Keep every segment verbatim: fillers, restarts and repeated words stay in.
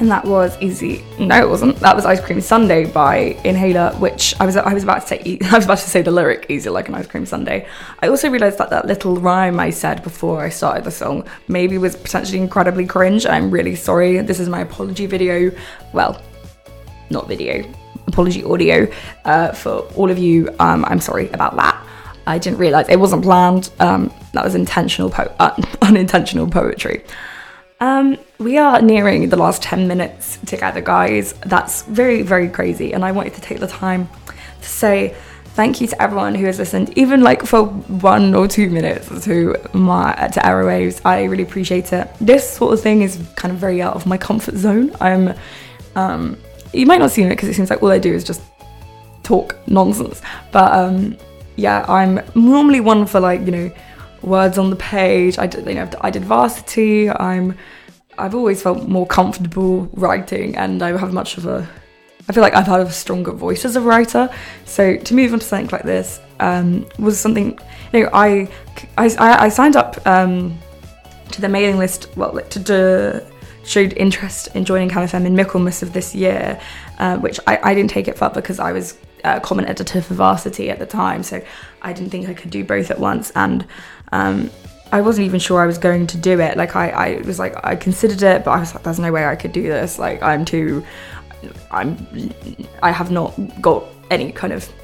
And that was Easy. No, it wasn't. That was Ice Cream Sundae by Inhaler, which I was I was about to say. I was about to say the lyric "Easy like an ice cream sundae." I also realised that that little rhyme I said before I started the song maybe was potentially incredibly cringe. I'm really sorry. This is my apology video. Well, not video. Apology audio uh, for all of you. Um, I'm sorry about that. I didn't realise it wasn't planned. Um, that was intentional, po- uh, unintentional poetry. Um, we are nearing the last ten minutes together, guys. That's very, very crazy. And I wanted to take the time to say thank you to everyone who has listened, even like for one or two minutes to my to Airwaves. I really appreciate it. This sort of thing is kind of very out of my comfort zone. I'm, um, you might not see it because it seems like all I do is just talk nonsense. But um, yeah, I'm normally one for like, you know, words on the page. I did, you know, I did varsity. I'm, I've always felt more comfortable writing, and I have much of a, I feel like I've had a stronger voice as a writer. So to move on to something like this um, was something, you know, I, I, I signed up um, to the mailing list, well, to, to showed interest in joining Cam F M in Michaelmas of this year, uh, which I, I didn't take it for because I was uh, comment editor for Varsity at the time, so I didn't think I could do both at once, and um, I wasn't even sure I was going to do it. Like I, I was like, I considered it, but I was like, there's no way I could do this. Like I'm too, I'm, I have not got any kind of,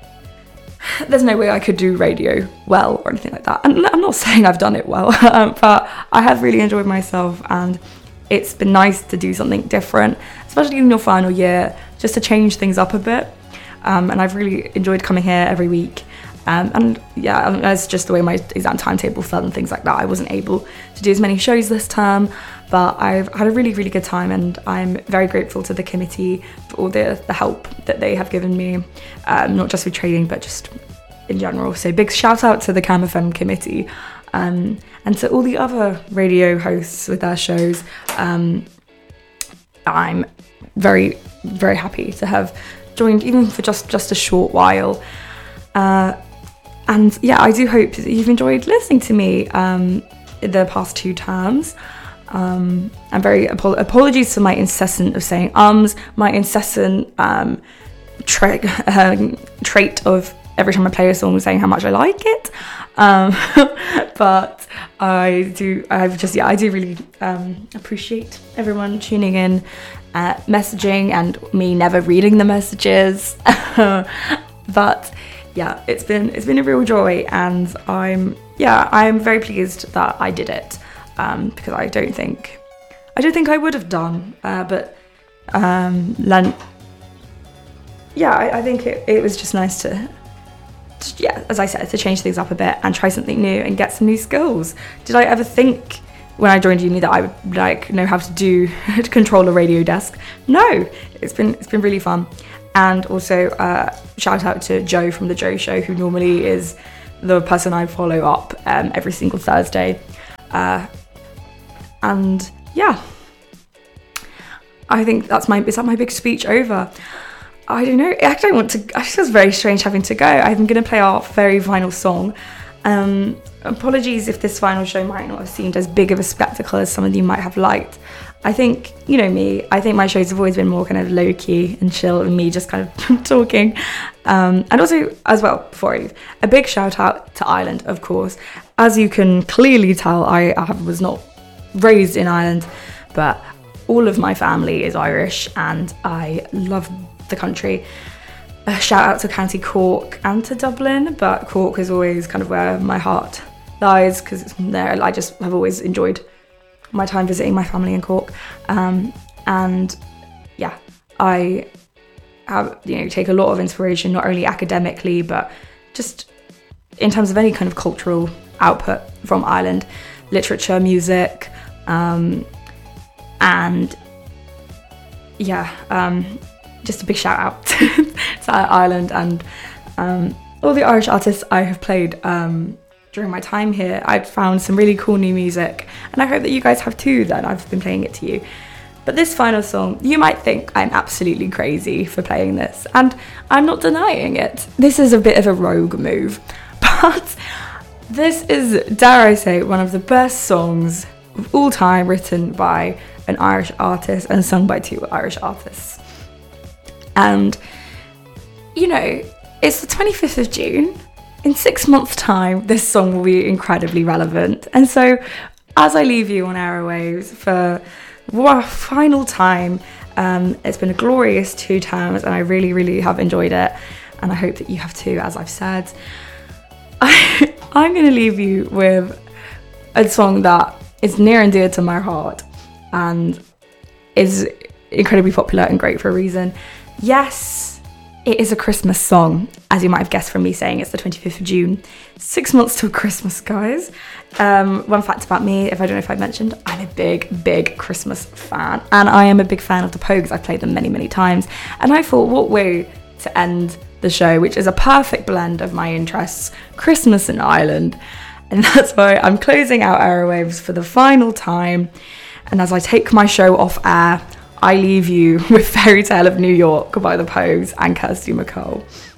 there's no way I could do radio well or anything like that. And I'm not saying I've done it well, um, but I have really enjoyed myself, and it's been nice to do something different, especially in your final year, just to change things up a bit. Um, and I've really enjoyed coming here every week. Um, and yeah, that's just the way my exam timetable fell and things like that. I wasn't able to do as many shows this term, but I've had a really, really good time, and I'm very grateful to the committee for all the, the help that they have given me, um, not just with trading, but just in general. So big shout out to the Cam F M committee, um, and to all the other radio hosts with their shows. Um, I'm very, very happy to have joined, even for just, just a short while. Uh, and yeah, I do hope that you've enjoyed listening to me um, the past two terms. Um, I'm very apo- apologies for my incessant of saying ums, my incessant um, tra- uh, trait of every time I play a song saying how much I like it. Um, but I do, I've just, yeah, I do really um, appreciate everyone tuning in, uh, messaging, and me never reading the messages. But yeah, it's been it's been a real joy, and I'm yeah I'm very pleased that I did it, um, because I don't think I don't think I would have done, uh, but um, Len, yeah, I, I think it, it was just nice to, to yeah, as I said, to change things up a bit and try something new and get some new skills. Did I ever think when I joined uni that I would like know how to do to control a radio desk? No, it's been it's been really fun. And also uh, shout out to Joe from The Joe Show, who normally is the person I follow up um, every single Thursday. Uh, and yeah, I think that's my, is that my big speech over? I don't know, I don't want to, it feels very strange having to go. I'm going to play our very final song. Um, apologies if this final show might not have seemed as big of a spectacle as some of you might have liked. I think, you know me, I think my shows have always been more kind of low-key and chill, and me just kind of talking. Um, and also, as well, before I leave, a big shout-out to Ireland, of course. As you can clearly tell, I, I was not raised in Ireland, but all of my family is Irish, and I love the country. A shout-out to County Cork and to Dublin, but Cork is always kind of where my heart lies, because it's there. I just have always enjoyed my time visiting my family in Cork, um, and yeah, I have, you know, take a lot of inspiration, not only academically, but just in terms of any kind of cultural output from Ireland, literature, music, um, and yeah, um, just a big shout out to Ireland and um, all the Irish artists I have played um, during my time here. I've found some really cool new music, and I hope that you guys have too, that I've been playing it to you. But this final song, you might think I'm absolutely crazy for playing this, and I'm not denying it. This is a bit of a rogue move, but this is, dare I say, one of the best songs of all time, written by an Irish artist and sung by two Irish artists. And, you know, it's the twenty-fifth of June. In six months' time, this song will be incredibly relevant. And so, as I leave you on airwaves for one final time, um, it's been a glorious two terms, and I really, really have enjoyed it. And I hope that you have too, as I've said. I, I'm going to leave you with a song that is near and dear to my heart and is incredibly popular and great for a reason. Yes, it is a Christmas song, as you might have guessed from me saying it's the twenty-fifth of June. Six months till Christmas, guys. Um, one fact about me, if I don't know if I mentioned, I'm a big, big Christmas fan. And I am a big fan of the Pogues. I've played them many, many times. And I thought, what way to end the show, which is a perfect blend of my interests, Christmas and Ireland. And that's why I'm closing out Airwaves for the final time. And as I take my show off air, I leave you with Fairy Tale of New York by the Pogues and Kirsty MacColl.